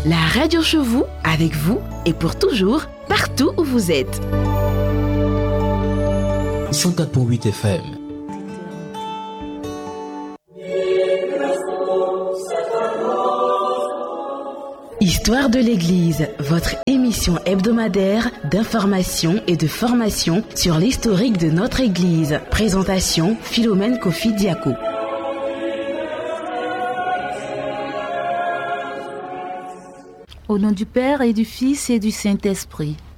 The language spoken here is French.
La radio chez vous, avec vous et pour toujours, partout où vous êtes. 104.8 FM. Histoire de l'Église, votre émission hebdomadaire d'information et de formation sur l'historique de notre Église. Présentation Philomène Kofi Diako. Au nom du Père et du Fils et du Saint-Esprit.